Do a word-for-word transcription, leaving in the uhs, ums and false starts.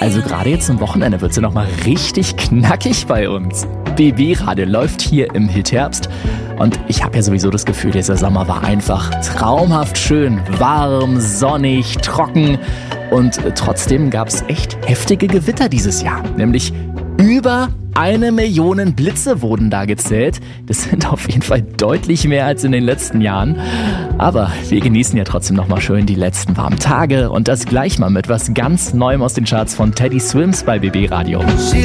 Also gerade jetzt am Wochenende wird es ja nochmal richtig knackig bei uns. B B-Radio läuft hier im Hitherbst und ich habe ja sowieso das Gefühl, dieser Sommer war einfach traumhaft schön, warm, sonnig, trocken und trotzdem gab es echt heftige Gewitter dieses Jahr, nämlich über eine Million Blitze wurden da gezählt. Das sind auf jeden Fall deutlich mehr als in den letzten Jahren. Aber wir genießen ja trotzdem nochmal schön die letzten warmen Tage und das gleich mal mit was ganz Neuem aus den Charts von Teddy Swims bei B B Radio.